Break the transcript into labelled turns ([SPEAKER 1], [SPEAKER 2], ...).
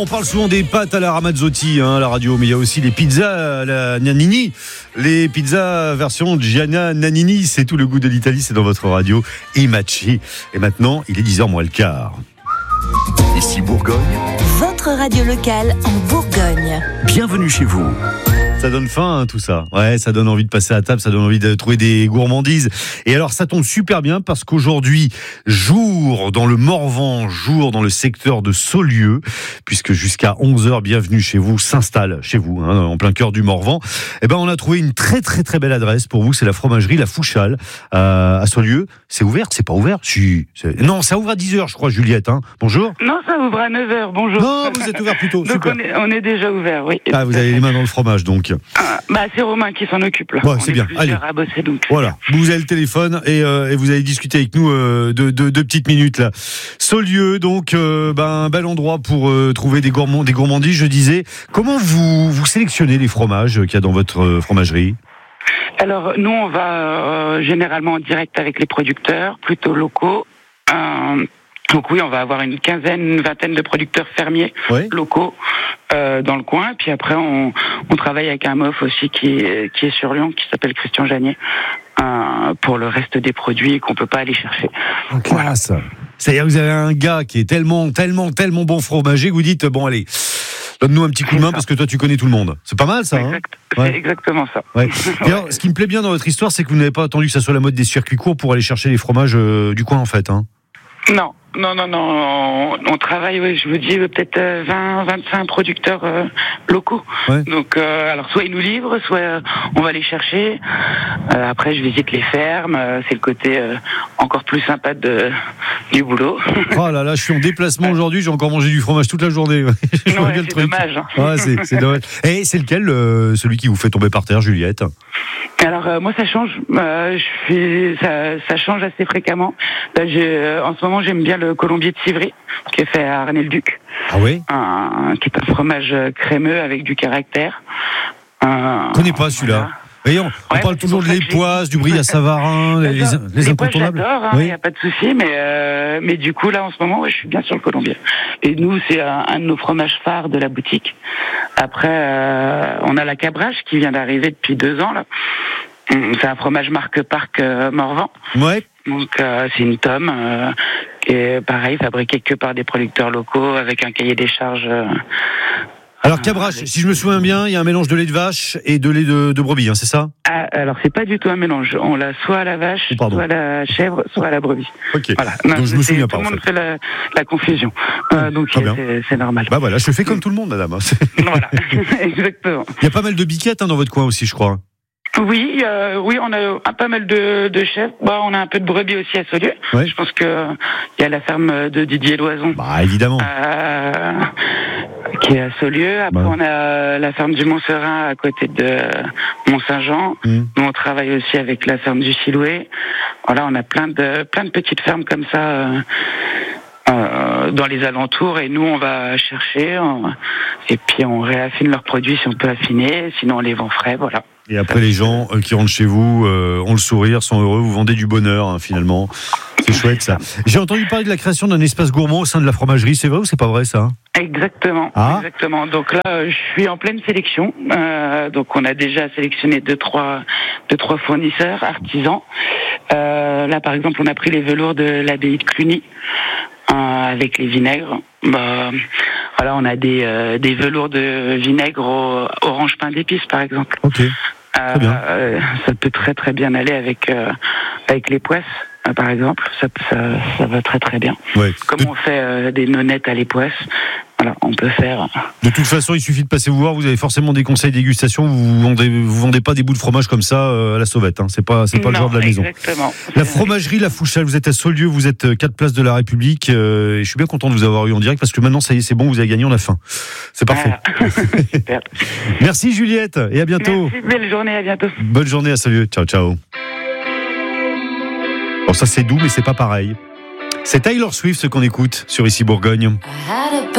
[SPEAKER 1] on parle souvent des pâtes à la Ramazzotti à la radio, mais il y a aussi les pizzas à la Nannini. Les pizzas version Gianna Nannini, c'est tout le goût de l'Italie, c'est dans votre radio Imaci. Et maintenant, il est 10h moins le quart.
[SPEAKER 2] Ici Bourgogne,
[SPEAKER 3] votre radio locale en Bourgogne.
[SPEAKER 2] Bienvenue chez vous.
[SPEAKER 1] Ça donne faim, tout ça. Ouais, ça donne envie de passer à table, ça donne envie de trouver des gourmandises. Et alors, ça tombe super bien parce qu'aujourd'hui, jour dans le Morvan, jour dans le secteur de Saulieu, puisque jusqu'à 11h, bienvenue chez vous, s'installe chez vous, en plein cœur du Morvan. Eh ben, on a trouvé une très très très belle adresse pour vous. C'est la fromagerie La Fouchale à Saulieu. C'est ouvert? C'est pas ouvert? Si. Non, ça ouvre à 10h, je crois, Juliette. Bonjour.
[SPEAKER 4] Non, ça ouvre à 9h. Bonjour.
[SPEAKER 1] Non, vous êtes ouvert plus tôt.
[SPEAKER 4] Donc
[SPEAKER 1] Super.
[SPEAKER 4] on est déjà ouvert, oui.
[SPEAKER 1] Ah, vous avez les mains dans le fromage, donc.
[SPEAKER 4] C'est Romain qui s'en occupe là.
[SPEAKER 1] Ouais, c'est bien. Allez.
[SPEAKER 4] À bosser, donc.
[SPEAKER 1] Voilà. Vous avez le téléphone et vous allez discuter avec nous de petites minutes là. Saulieu, donc, un bel endroit pour trouver des gourmandises. Je disais, comment vous sélectionnez les fromages qu'il y a dans votre fromagerie?
[SPEAKER 4] Alors nous, on va généralement en direct avec les producteurs, plutôt locaux. Donc oui, on va avoir une vingtaine de producteurs fermiers locaux dans le coin. Puis après, on travaille avec un MOF aussi qui est sur Lyon, qui s'appelle Christian Janier, pour le reste des produits qu'on peut pas aller chercher.
[SPEAKER 1] En classe. C'est-à-dire que vous avez un gars qui est tellement bon fromager que vous dites, bon allez, donne-nous un petit coup de main parce que toi tu connais tout le monde. C'est pas mal ça,
[SPEAKER 4] C'est exactement ça.
[SPEAKER 1] Ouais. Et alors, ce qui me plaît bien dans votre histoire, c'est que vous n'avez pas attendu que ça soit la mode des circuits courts pour aller chercher les fromages du coin en fait.
[SPEAKER 4] Non. On travaille, je vous dis, peut-être 20-25 producteurs locaux. Ouais. Donc, alors, soit ils nous livrent, soit on va les chercher. Après, je visite les fermes. C'est le côté encore plus sympa du boulot.
[SPEAKER 1] Oh là là, je suis en déplacement aujourd'hui. J'ai encore mangé du fromage toute la journée.
[SPEAKER 4] C'est dommage.
[SPEAKER 1] Ouais, c'est dommage. Et c'est lequel, celui qui vous fait tomber par terre, Juliette?
[SPEAKER 4] Alors moi ça change, ça change assez fréquemment. En ce moment j'aime bien le colombier de Civry qui est fait à Arnay-le-Duc.
[SPEAKER 1] Ah oui.
[SPEAKER 4] Qui est un fromage crémeux avec du caractère.
[SPEAKER 1] Je connais pas celui-là. Voilà. On parle toujours de l'époisse, du brie à Savarin, les incontournables.
[SPEAKER 4] J'adore, il n'y a pas de souci, mais du coup là en ce moment je suis bien sur le colombier. Et nous c'est un de nos fromages phares de la boutique. Après on a la cabrache qui vient d'arriver depuis 2 ans là. C'est un fromage marque Parc Morvan. Ouais. Donc c'est une tome qui est pareil fabriquée que par des producteurs locaux avec un cahier des charges.
[SPEAKER 1] Alors cabrache, si je me souviens bien, il y a un mélange de lait de vache et de lait de brebis, c'est ça?
[SPEAKER 4] Alors c'est pas du tout un mélange. On l'a soit à la vache, soit à la chèvre, soit à la brebis.
[SPEAKER 1] Ok.
[SPEAKER 4] Voilà.
[SPEAKER 1] Donc je me souviens pas.
[SPEAKER 4] Tout le monde fait la confusion. Donc c'est normal.
[SPEAKER 1] Bah voilà, je fais comme tout le monde, madame.
[SPEAKER 4] Voilà, exactement.
[SPEAKER 1] Il y a pas mal de biquettes dans votre coin aussi, je crois.
[SPEAKER 4] Oui, on a pas mal de chefs. On a un peu de brebis aussi à Saulieu. Ouais. Je pense que il y a la ferme de Didier Loison.
[SPEAKER 1] Bah évidemment.
[SPEAKER 4] Qui est à Saulieu. Après, on a la ferme du Montserin à côté de Mont-Saint-Jean. Nous, on travaille aussi avec la ferme du Siloué. Voilà, on a plein de petites fermes comme ça dans les alentours. Et nous, on va chercher et puis on réaffine leurs produits si on peut affiner. Sinon, on les vend frais. Voilà.
[SPEAKER 1] Et après, les gens qui rentrent chez vous ont le sourire, sont heureux. Vous vendez du bonheur, finalement. C'est chouette, ça. J'ai entendu parler de la création d'un espace gourmand au sein de la fromagerie. C'est vrai ou c'est pas vrai, ça?
[SPEAKER 4] Exactement. Exactement. Donc là, je suis en pleine sélection. Donc on a déjà sélectionné 2-3 fournisseurs artisans. Là, par exemple, on a pris les velours de l'abbaye de Cluny avec les vinaigres. Voilà, on a des velours de vinaigre au orange pain d'épices, par exemple.
[SPEAKER 1] Ok. Très bien.
[SPEAKER 4] Ça peut très très bien aller avec les poisses. Par exemple, ça va très très bien. Ouais. Comme on fait des nonnettes à l'époisse, voilà, on peut faire.
[SPEAKER 1] De toute façon, il suffit de passer vous voir. Vous avez forcément des conseils dégustation. Vous vendez pas des bouts de fromage comme ça à la sauvette. C'est pas le genre de la maison.
[SPEAKER 4] Exactement.
[SPEAKER 1] La fromagerie La Fouchale. Vous êtes à Saulieu. Vous êtes 4 places de la République. Et je suis bien content de vous avoir eu en direct parce que maintenant, ça y est, c'est bon. Vous avez gagné. On a faim. C'est parfait.
[SPEAKER 4] Super.
[SPEAKER 1] Merci Juliette et à bientôt.
[SPEAKER 4] Merci. Belle journée. À bientôt.
[SPEAKER 1] Bonne journée à Saulieu. Ciao, ciao. Bon, ça c'est doux, mais c'est pas pareil. C'est Taylor Swift ce qu'on écoute sur Ici Bourgogne.